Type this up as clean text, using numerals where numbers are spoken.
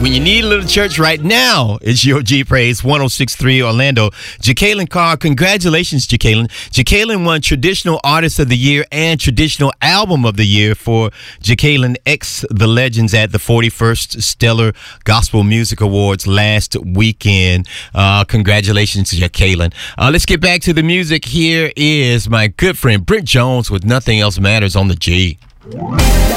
When you need a little church right now, it's your G Praise 106.3 Orlando. Jacqueline Carr, congratulations, Jacqueline. Jacqueline won Traditional Artist of the Year and Traditional Album of the Year for Jacqueline X The Legends at the 41st Stellar Gospel Music Awards last weekend. Congratulations, Jacqueline. Let's get back to the music. Here is my good friend Brent Jones with Nothing Else Matters on the G.